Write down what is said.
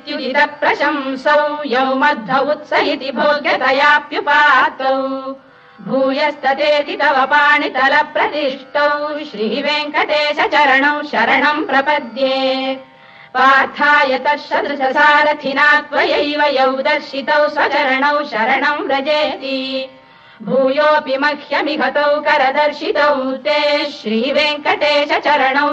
मृत्युदित प्रशंसौ यौ मध्व उत्स इति भोग्यतयाप्युपातौ भूयस्ततेति तव पाणितल प्रतिष्ठौ श्रीवेङ्कटेश चरणौ शरणं प्रपद्ये पार्थाय तत्सदृशसारथिना त्वयैव यौ दर्शितौ स्वचरणौ शरणं व्रजेति भूयोऽपि मह्यमिघतौ करदर्शितौ ते श्रीवेङ्कटेश चरणौ